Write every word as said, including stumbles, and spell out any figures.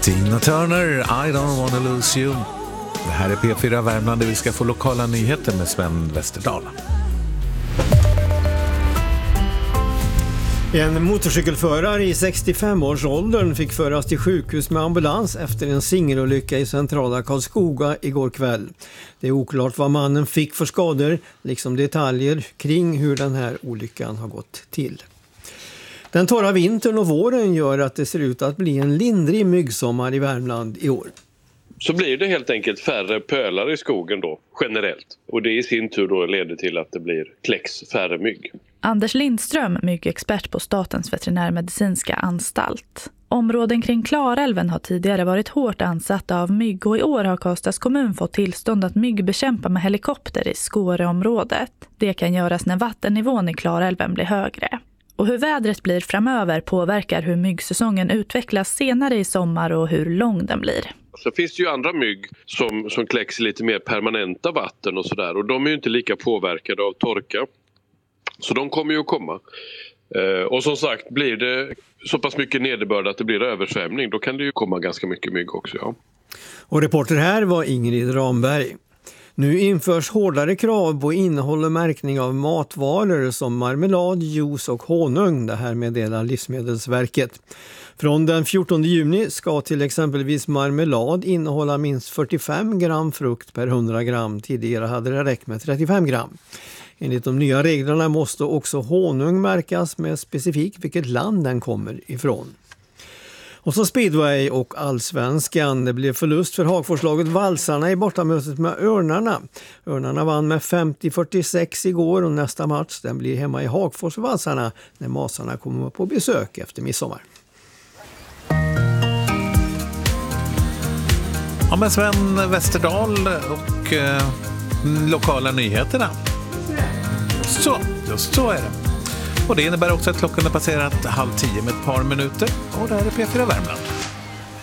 Tina Turner, I don't wanna lose you. Det här är P fyra Värmland där vi ska få lokala nyheter med Sven Westerdahl. En motorcykelförare i sextiofem-årsåldern fick föras till sjukhus med ambulans efter en singelolycka i centrala Karlskoga igår kväll. Det är oklart vad mannen fick för skador, liksom detaljer kring hur den här olyckan har gått till. Den torra vintern och våren gör att det ser ut att bli en lindrig myggsommar i Värmland i år. Så blir det helt enkelt färre pölar i skogen då, generellt. Och det i sin tur då leder till att det blir kläcks färre mygg. Anders Lindström, myggexpert på Statens veterinärmedicinska anstalt. Områden kring Klarälven har tidigare varit hårt ansatta av mygg och i år har Karlstads kommun fått tillstånd att myggbekämpa med helikopter i Skåreområdet. Det kan göras när vattennivån i Klarälven blir högre. Och hur vädret blir framöver påverkar hur myggsäsongen utvecklas senare i sommar och hur lång den blir. Så finns det ju andra mygg som, som kläcks i lite mer permanenta vatten och sådär. Och de är ju inte lika påverkade av torka. Så de kommer ju att komma. Eh, och som sagt, blir det så pass mycket nederbörd att det blir översvämning, då kan det ju komma ganska mycket mygg också. Ja. Och reporter här var Ingrid Ramberg. Nu införs hårdare krav på innehåll och märkning av matvaror som marmelad, juice och honung. Det här meddelar Livsmedelsverket. Från den fjortonde juni ska till exempelvis marmelad innehålla minst fyrtiofem gram frukt per hundra gram. Tidigare hade det räckt med trettiofem gram. Enligt de nya reglerna måste också honung märkas med specifikt vilket land den kommer ifrån. Och så speedway och allsvenskan. Det blev förlust för Hagforslaget Valsarna i bortamötet med Örnarna. Örnarna vann med femtio fyrtiosex igår och nästa match den blir hemma i Hagfors för Valsarna när Masarna kommer på besök efter midsommar. Ja, men Sven Westerdahl och eh, lokala nyheterna. Så, just så är det. Och det innebär också att klockan är passerat halv tio med ett par minuter. Och det här är P fyra Värmland.